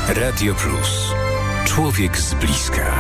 Radio Plus. Człowiek z bliska.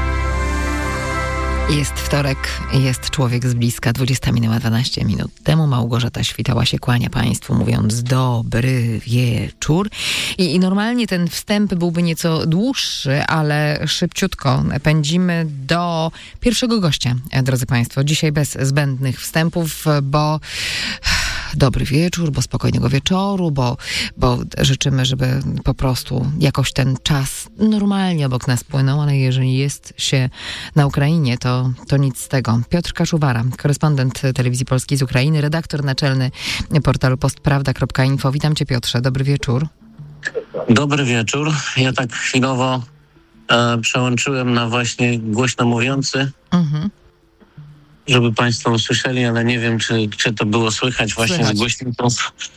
Jest wtorek, jest człowiek z bliska. 20 minęła 12 minut temu. Małgorzata Świtała się kłania Państwu, mówiąc dobry wieczór. I normalnie ten wstęp byłby nieco dłuższy, ale szybciutko pędzimy do pierwszego gościa, drodzy Państwo. Dzisiaj bez zbędnych wstępów, bo dobry wieczór, bo spokojnego wieczoru, bo życzymy, żeby po prostu jakoś ten czas normalnie obok nas płynął, ale jeżeli jest się na Ukrainie, to nic z tego. Piotr Kaszuwara, korespondent Telewizji Polskiej z Ukrainy, redaktor naczelny portalu postprawda.info. Witam Cię, Piotrze, dobry wieczór. Dobry wieczór. Ja tak chwilowo przełączyłem na właśnie głośno mówiący. Żeby Państwo usłyszeli, ale nie wiem, czy to było słychać właśnie z głośniką.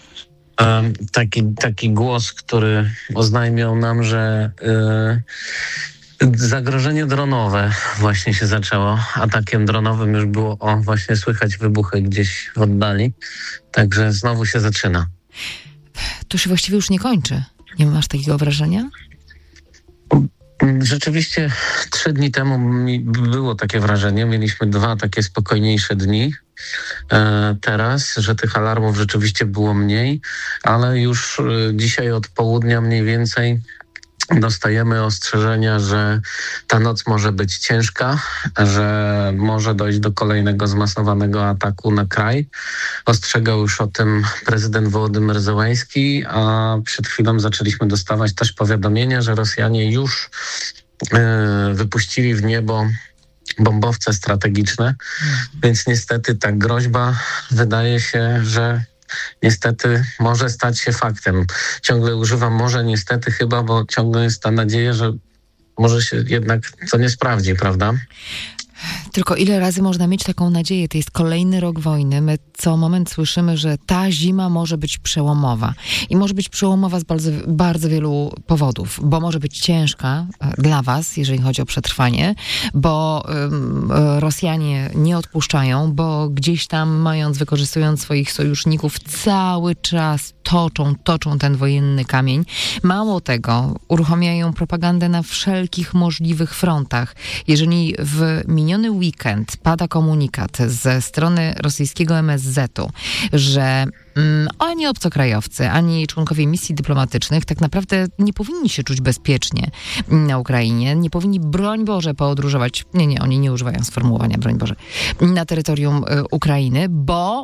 Taki głos, który oznajmiał nam, że zagrożenie dronowe właśnie się zaczęło. Atakiem dronowym już było właśnie słychać wybuchy gdzieś w oddali. Także znowu się zaczyna. To się właściwie już nie kończy. Nie masz takiego wrażenia? Rzeczywiście 3 dni temu było takie wrażenie. Mieliśmy 2 takie spokojniejsze dni. Teraz, że tych alarmów rzeczywiście było mniej, ale już dzisiaj od południa mniej więcej dostajemy ostrzeżenia, że ta noc może być ciężka, że może dojść do kolejnego zmasowanego ataku na kraj. Ostrzegał już o tym prezydent Wołodymyr Zełański, a przed chwilą zaczęliśmy dostawać też powiadomienia, że Rosjanie już wypuścili w niebo bombowce strategiczne, więc niestety ta groźba wydaje się, że niestety może stać się faktem. Ciągle używam może niestety chyba, bo ciągle jest ta nadzieja, że może się jednak to nie sprawdzi, prawda? Tylko ile razy można mieć taką nadzieję? To jest kolejny rok wojny. My co moment słyszymy, że ta zima może być przełomowa. I może być przełomowa z bardzo, bardzo wielu powodów. Bo może być ciężka dla was, jeżeli chodzi o przetrwanie, bo Rosjanie nie odpuszczają, bo gdzieś tam wykorzystując swoich sojuszników, cały czas toczą ten wojenny kamień. Mało tego, uruchamiają propagandę na wszelkich możliwych frontach. Jeżeli w miniony weekend pada komunikat ze strony rosyjskiego MSZ-u, że ani obcokrajowcy, ani członkowie misji dyplomatycznych tak naprawdę nie powinni się czuć bezpiecznie na Ukrainie, nie powinni, broń Boże, podróżować, nie, oni nie używają sformułowania, broń Boże, na terytorium Ukrainy, bo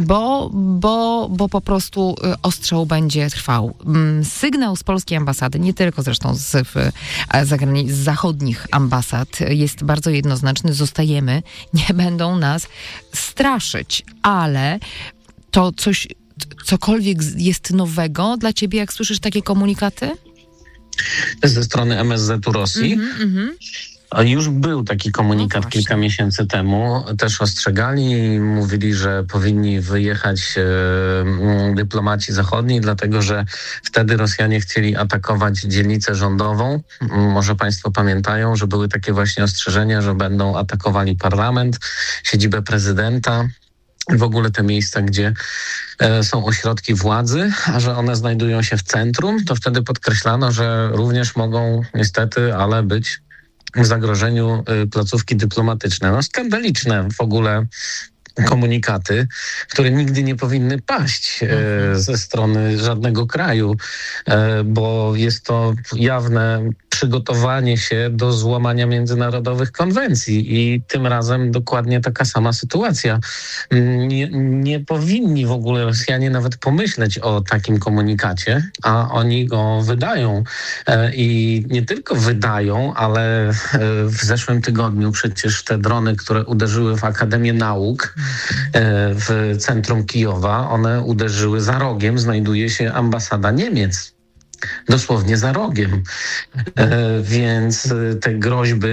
po prostu ostrzał będzie trwał. Sygnał z polskiej ambasady, nie tylko zresztą z zachodnich ambasad, jest bardzo jednoznaczny. Zostajemy, nie będą nas straszyć, ale to cokolwiek jest nowego dla ciebie, jak słyszysz takie komunikaty? Ze strony MSZ-u Rosji? Już był taki komunikat kilka miesięcy temu. Też ostrzegali, mówili, że powinni wyjechać dyplomaci zachodni, dlatego że wtedy Rosjanie chcieli atakować dzielnicę rządową. Może Państwo pamiętają, że były takie właśnie ostrzeżenia, że będą atakowali parlament, siedzibę prezydenta. W ogóle te miejsca, gdzie są ośrodki władzy, a że one znajdują się w centrum, to wtedy podkreślano, że również mogą niestety, ale być w zagrożeniu placówki dyplomatyczne. No skandaliczne w ogóle komunikaty, które nigdy nie powinny paść ze strony żadnego kraju, bo jest to jawne przygotowanie się do złamania międzynarodowych konwencji i tym razem dokładnie taka sama sytuacja. Nie powinni w ogóle Rosjanie nawet pomyśleć o takim komunikacie, a oni go wydają. I nie tylko wydają, ale w zeszłym tygodniu przecież te drony, które uderzyły w Akademię Nauk w centrum Kijowa, one uderzyły za rogiem, znajduje się ambasada Niemiec. Dosłownie za rogiem. Więc te groźby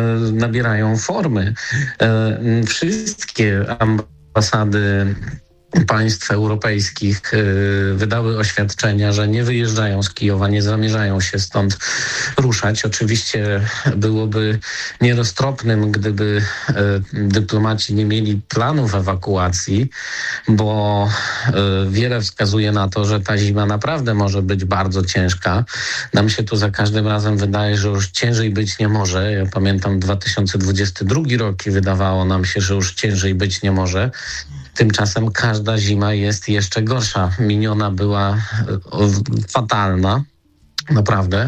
nabierają formy. Wszystkie ambasady państw europejskich wydały oświadczenia, że nie wyjeżdżają z Kijowa, nie zamierzają się stąd ruszać. Oczywiście byłoby nieroztropnym, gdyby dyplomaci nie mieli planów ewakuacji, bo wiele wskazuje na to, że ta zima naprawdę może być bardzo ciężka. Nam się tu za każdym razem wydaje, że już ciężej być nie może. Ja pamiętam 2022 rok i wydawało nam się, że już ciężej być nie może. Tymczasem każda zima jest jeszcze gorsza. Miniona była fatalna, naprawdę.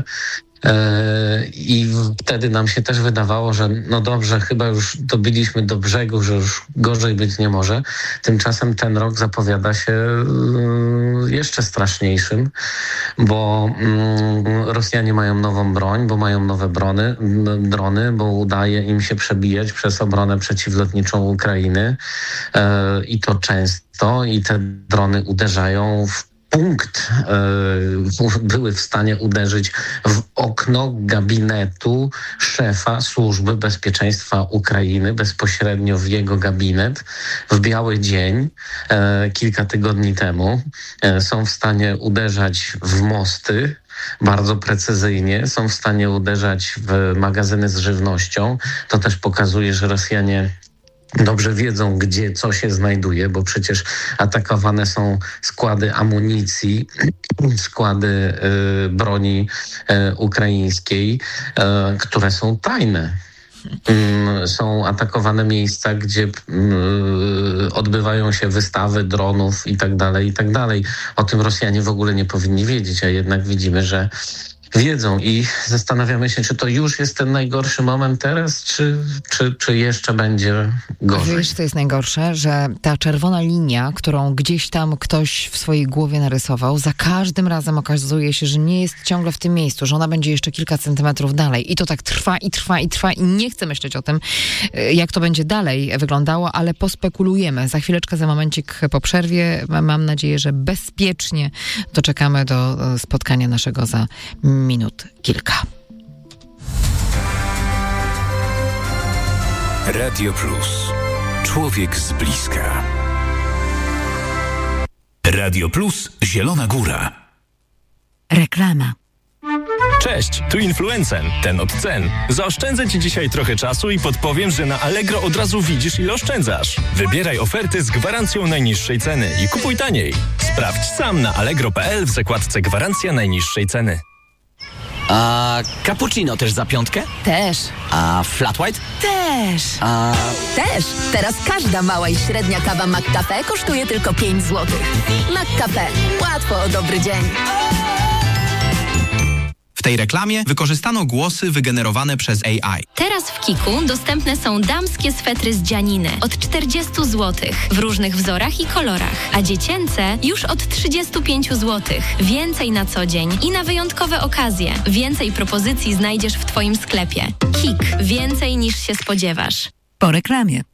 I wtedy nam się też wydawało, że no dobrze, chyba już dobiliśmy do brzegu, że już gorzej być nie może. Tymczasem ten rok zapowiada się jeszcze straszniejszym, bo Rosjanie mają nową broń, bo mają nowe drony, bo udaje im się przebijać przez obronę przeciwlotniczą Ukrainy i to często, i te drony uderzają w punkt, były w stanie uderzyć w okno gabinetu szefa Służby Bezpieczeństwa Ukrainy, bezpośrednio w jego gabinet, w biały dzień, kilka tygodni temu. Są w stanie uderzać w mosty, bardzo precyzyjnie, są w stanie uderzać w magazyny z żywnością. To też pokazuje, że Rosjanie dobrze wiedzą, gdzie co się znajduje, bo przecież atakowane są składy amunicji, składy broni ukraińskiej, które są tajne. Są atakowane miejsca, gdzie odbywają się wystawy dronów i tak dalej. O tym Rosjanie w ogóle nie powinni wiedzieć, a jednak widzimy, że wiedzą i zastanawiamy się, czy to już jest ten najgorszy moment teraz, czy jeszcze będzie gorzej. Wiesz, co jest najgorsze? Że ta czerwona linia, którą gdzieś tam ktoś w swojej głowie narysował, za każdym razem okazuje się, że nie jest ciągle w tym miejscu, że ona będzie jeszcze kilka centymetrów dalej. I to tak trwa i nie chcę myśleć o tym, jak to będzie dalej wyglądało, ale pospekulujemy. Za chwileczkę, za momencik po przerwie. Mam nadzieję, że bezpiecznie doczekamy do spotkania naszego za minut kilka. Radio Plus. Człowiek z bliska. Radio Plus Zielona Góra. Reklama. Cześć, tu Influencen, ten od cen. Zaoszczędzę Ci dzisiaj trochę czasu i podpowiem, że na Allegro od razu widzisz, ile oszczędzasz. Wybieraj oferty z gwarancją najniższej ceny i kupuj taniej. Sprawdź sam na allegro.pl w zakładce Gwarancja najniższej ceny. A cappuccino też za 5? Też. A flat white? Też. A Też. Teraz każda mała i średnia kawa McCafe kosztuje tylko 5 zł. McCafe. Łatwo o dobry dzień. W tej reklamie wykorzystano głosy wygenerowane przez AI. Teraz w Kiku dostępne są damskie swetry z dzianiny od 40 zł w różnych wzorach i kolorach, a dziecięce już od 35 zł. Więcej na co dzień i na wyjątkowe okazje. Więcej propozycji znajdziesz w Twoim sklepie. Kik. Więcej niż się spodziewasz. Po reklamie.